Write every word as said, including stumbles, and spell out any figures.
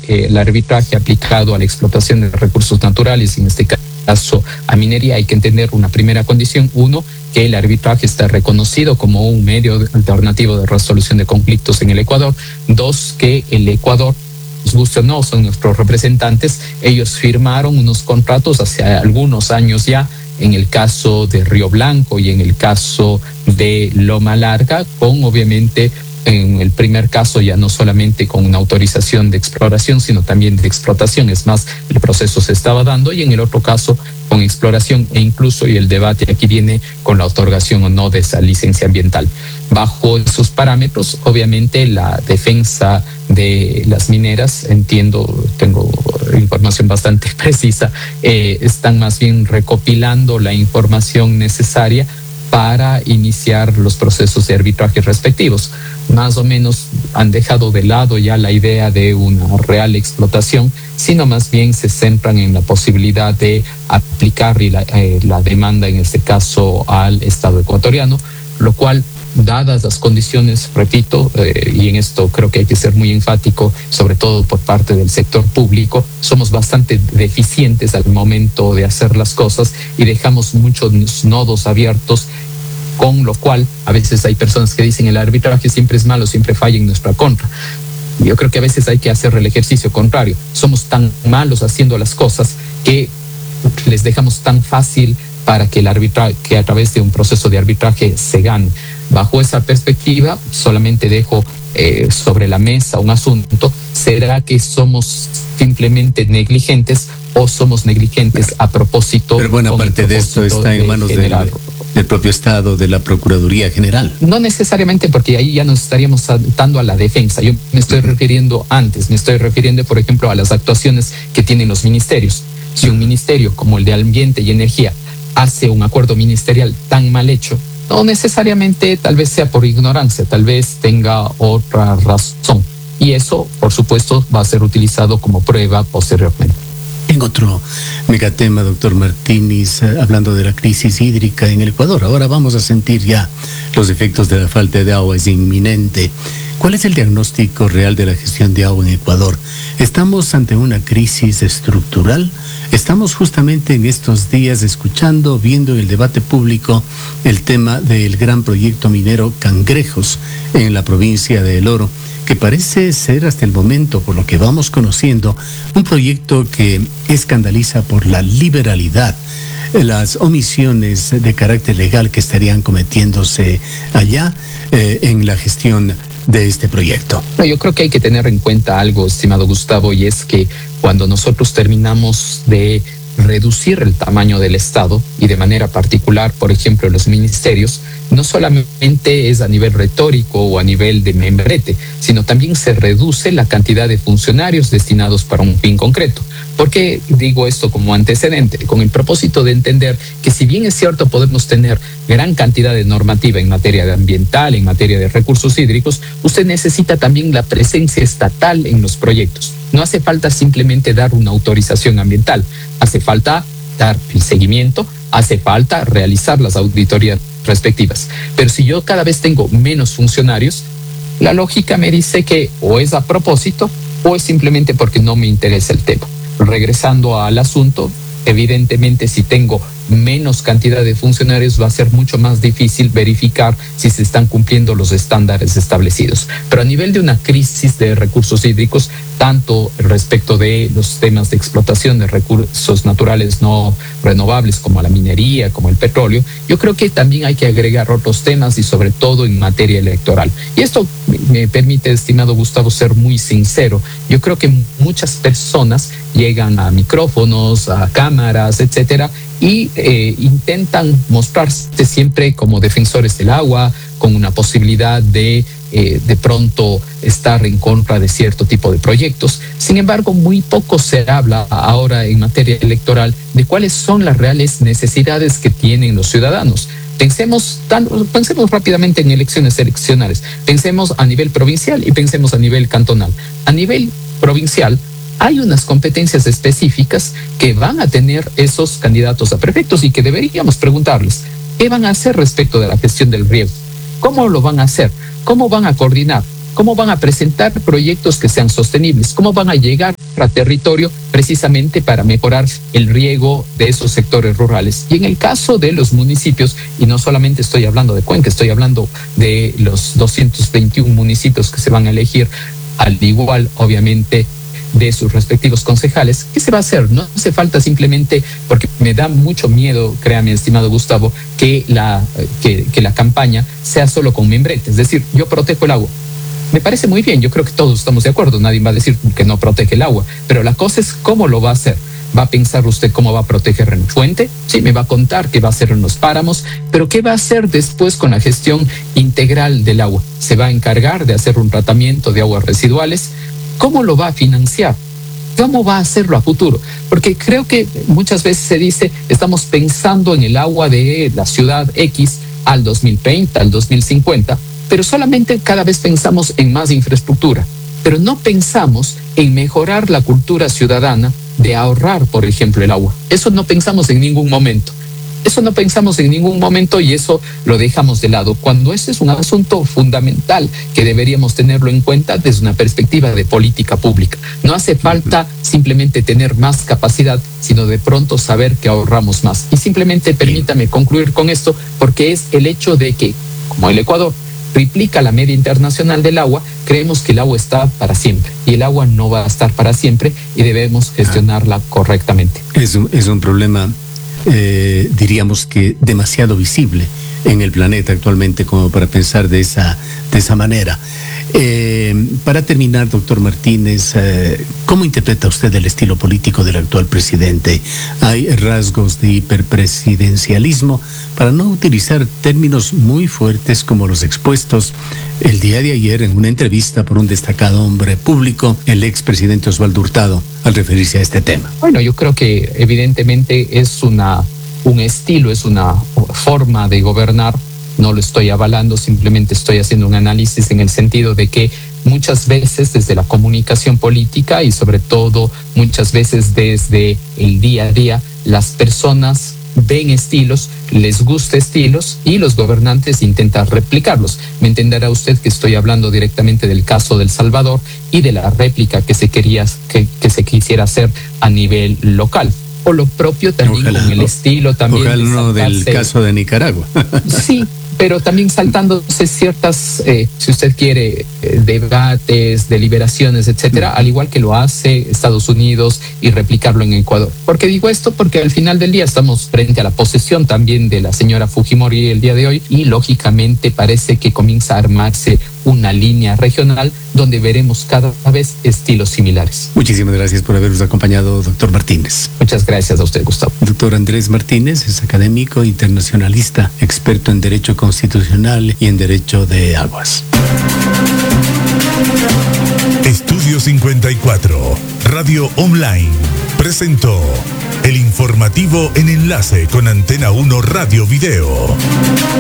eh, el arbitraje aplicado a la explotación de recursos naturales, en este caso a minería, hay que entender una primera condición. Uno, que el arbitraje está reconocido como un medio alternativo de resolución de conflictos en el Ecuador. Dos, que el Ecuador, nos guste o no, son nuestros representantes. Ellos firmaron unos contratos hace algunos años ya, en el caso de Río Blanco y en el caso de Loma Larga, con obviamente en el primer caso ya no solamente con una autorización de exploración, sino también de explotación. Es más, el proceso se estaba dando, y en el otro caso con exploración, e incluso, y el debate aquí viene con la otorgación o no de esa licencia ambiental. Bajo esos parámetros, obviamente la defensa de las mineras, entiendo, tengo información bastante precisa, eh, están más bien recopilando la información necesaria para iniciar los procesos de arbitraje respectivos. Más o menos han dejado de lado ya la idea de una real explotación, sino más bien se centran en la posibilidad de aplicar la, eh, la demanda, en este caso, al Estado ecuatoriano, lo cual, dadas las condiciones, repito, eh, y en esto creo que hay que ser muy enfático, sobre todo por parte del sector público, somos bastante deficientes al momento de hacer las cosas y dejamos muchos nodos abiertos, con lo cual a veces hay personas que dicen el arbitraje siempre es malo, siempre falla en nuestra contra. Yo creo que a veces hay que hacer el ejercicio contrario. Somos tan malos haciendo las cosas que les dejamos tan fácil para que el arbitraje, que a través de un proceso de arbitraje se gane. Bajo esa perspectiva, solamente dejo eh, sobre la mesa un asunto. ¿Será que somos simplemente negligentes o somos negligentes a propósito? Pero buena parte de esto está en manos del, del propio Estado, de la Procuraduría General. No necesariamente, porque ahí ya nos estaríamos saltando a la defensa. Yo me estoy refiriendo antes, me estoy refiriendo, por ejemplo, a las actuaciones que tienen los ministerios. Si un ministerio como el de Ambiente y Energía hace un acuerdo ministerial tan mal hecho, no necesariamente tal vez sea por ignorancia, tal vez tenga otra razón. Y eso, por supuesto, va a ser utilizado como prueba posteriormente. En otro megatema, doctor Martínez, hablando de la crisis hídrica en el Ecuador, ahora vamos a sentir ya los efectos de la falta de agua, es inminente. ¿Cuál es el diagnóstico real de la gestión de agua en Ecuador? ¿Estamos ante una crisis estructural? Estamos justamente en estos días escuchando, viendo en el debate público el tema del gran proyecto minero Cangrejos en la provincia de El Oro, que parece ser hasta el momento, por lo que vamos conociendo, un proyecto que escandaliza por la liberalidad, las omisiones de carácter legal que estarían cometiéndose allá eh, en la gestión de este proyecto. Yo creo que hay que tener en cuenta algo, estimado Gustavo, y es que cuando nosotros terminamos de reducir el tamaño del Estado, y de manera particular, por ejemplo, los ministerios, no solamente es a nivel retórico o a nivel de membrete, sino también se reduce la cantidad de funcionarios destinados para un fin concreto. ¿Por qué digo esto como antecedente? Con el propósito de entender que, si bien es cierto podemos tener gran cantidad de normativa en materia de ambiental, en materia de recursos hídricos, usted necesita también la presencia estatal en los proyectos. No hace falta simplemente dar una autorización ambiental, hace falta dar el seguimiento, hace falta realizar las auditorías respectivas. Pero si yo cada vez tengo menos funcionarios, la lógica me dice que o es a propósito o es simplemente porque no me interesa el tema. Regresando al asunto, evidentemente si tengo menos cantidad de funcionarios va a ser mucho más difícil verificar si se están cumpliendo los estándares establecidos. Pero a nivel de una crisis de recursos hídricos, tanto respecto de los temas de explotación de recursos naturales no renovables como la minería, como el petróleo, yo creo que también hay que agregar otros temas, y sobre todo en materia electoral. Y esto me permite, estimado Gustavo, ser muy sincero. Yo creo que muchas personas llegan a micrófonos, a cámaras, etcétera, y eh, intentan mostrarse siempre como defensores del agua, con una posibilidad de eh, de pronto estar en contra de cierto tipo de proyectos. Sin embargo, muy poco se habla ahora en materia electoral de cuáles son las reales necesidades que tienen los ciudadanos. Pensemos, tan, pensemos rápidamente en elecciones eleccionales, pensemos a nivel provincial y pensemos a nivel cantonal. A nivel provincial, hay unas competencias específicas que van a tener esos candidatos a prefectos y que deberíamos preguntarles, ¿qué van a hacer respecto de la gestión del riego? ¿Cómo lo van a hacer? ¿Cómo van a coordinar? ¿Cómo van a presentar proyectos que sean sostenibles? ¿Cómo van a llegar infraterritorio precisamente para mejorar el riego de esos sectores rurales. Y en el caso de los municipios, y no solamente estoy hablando de Cuenca, estoy hablando de los doscientos veintiún municipios que se van a elegir, al igual, obviamente, de sus respectivos concejales. ¿Qué se va a hacer? No hace falta simplemente, porque me da mucho miedo, créame, estimado Gustavo, que la, que, que la campaña sea solo con membrete. Es decir, yo protejo el agua. Me parece muy bien, yo creo que todos estamos de acuerdo, nadie va a decir que no protege el agua, pero la cosa es cómo lo va a hacer. ¿Va a pensar usted cómo va a proteger en fuente? Sí, me va a contar qué va a hacer en los páramos, pero ¿qué va a hacer después con la gestión integral del agua? ¿Se va a encargar de hacer un tratamiento de aguas residuales? ¿Cómo lo va a financiar? ¿Cómo va a hacerlo a futuro? Porque creo que muchas veces se dice, estamos pensando en el agua de la ciudad X al dos mil veinte, al dos mil cincuenta, pero solamente cada vez pensamos en más infraestructura, pero no pensamos en mejorar la cultura ciudadana de ahorrar, por ejemplo, el agua. Eso no pensamos en ningún momento. Eso no pensamos en ningún momento y eso lo dejamos de lado, cuando ese es un asunto fundamental que deberíamos tenerlo en cuenta desde una perspectiva de política pública. No hace falta simplemente tener más capacidad, sino de pronto saber que ahorramos más. Y simplemente permítame concluir con esto, porque es el hecho de que, como el Ecuador triplica la media internacional del agua, creemos que el agua está para siempre y el agua no va a estar para siempre y debemos gestionarla correctamente. Es un, es un problema, eh, diríamos que demasiado visible en el planeta actualmente como para pensar de esa, de esa manera. Eh, para terminar, doctor Martínez, eh, ¿cómo interpreta usted el estilo político del actual presidente? ¿Hay rasgos de hiperpresidencialismo, para no utilizar términos muy fuertes como los expuestos el día de ayer en una entrevista por un destacado hombre público, el expresidente Osvaldo Hurtado, al referirse a este tema? Bueno, yo creo que evidentemente es una, un estilo, es una forma de gobernar. No lo estoy avalando, simplemente estoy haciendo un análisis en el sentido de que muchas veces desde la comunicación política y sobre todo muchas veces desde el día a día, las personas ven estilos, les gusta estilos y los gobernantes intentan replicarlos. Me entenderá usted que estoy hablando directamente del caso del Salvador y de la réplica que se quería, que, que se quisiera hacer a nivel local. O lo propio también ojalá, con el estilo también. Ojalá no del caso de Nicaragua. Sí, pero también saltándose ciertas, eh, si usted quiere, eh, debates, deliberaciones, etcétera, al igual que lo hace Estados Unidos y replicarlo en Ecuador. ¿Por qué digo esto? Porque al final del día estamos frente a la posesión también de la señora Fujimori el día de hoy y lógicamente parece que comienza a armarse una línea regional donde veremos cada vez estilos similares. Muchísimas gracias por habernos acompañado, doctor Martínez. Muchas gracias a usted, Gustavo. Doctor Andrés Martínez es académico, internacionalista, experto en Derecho Constitucional y en Derecho de Aguas. Estudio cincuenta y cuatro, Radio Online, presentó el informativo en enlace con Antena uno Radio Video.